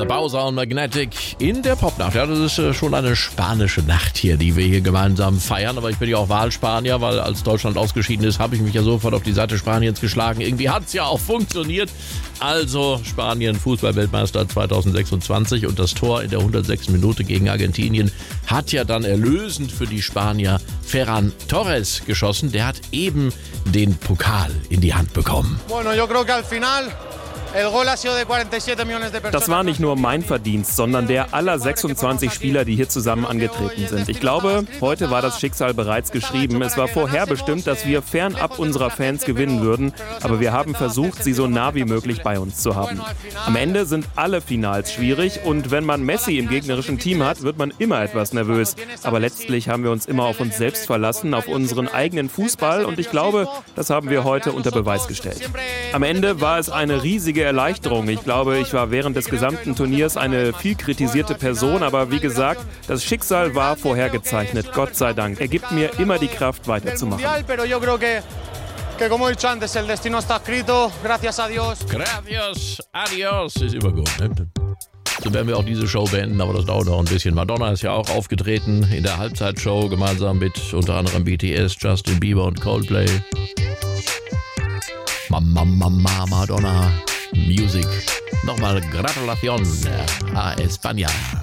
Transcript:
The Bowser und Magnetic in der Popnacht. Ja, das ist schon eine spanische Nacht hier, die wir hier gemeinsam feiern. Aber ich bin ja auch Wahlspanier, weil als Deutschland ausgeschieden ist, habe ich mich ja sofort auf die Seite Spaniens geschlagen. Irgendwie hat es ja auch funktioniert. Also Spanien, Fußball-Weltmeister 2026 und das Tor in der 106. Minute gegen Argentinien hat ja dann erlösend für die Spanier Ferran Torres geschossen. Der hat eben den Pokal in die Hand bekommen. Bueno, yo creo que al final Das war nicht nur mein Verdienst, sondern der aller 26 Spieler, die hier zusammen angetreten sind. Ich glaube, heute war das Schicksal bereits geschrieben. Es war vorherbestimmt, dass wir fernab unserer Fans gewinnen würden, aber wir haben versucht, sie so nah wie möglich bei uns zu haben. Am Ende sind alle Finals schwierig und wenn man Messi im gegnerischen Team hat, wird man immer etwas nervös. Aber letztlich haben wir uns immer auf uns selbst verlassen, auf unseren eigenen Fußball und ich glaube, das haben wir heute unter Beweis gestellt. Am Ende war es eine riesige Erleichterung. Ich glaube, ich war während des gesamten Turniers eine viel kritisierte Person, aber wie gesagt, das Schicksal war vorhergezeichnet. Gott sei Dank. Er gibt mir immer die Kraft, weiterzumachen. Gracias, adios ist immer gut, ne? So werden wir auch diese Show beenden, aber das dauert noch ein bisschen. Madonna ist ja auch aufgetreten in der Halbzeitshow, gemeinsam mit unter anderem BTS, Justin Bieber und Coldplay. Madonna Music. Nochmal Gratulation a España.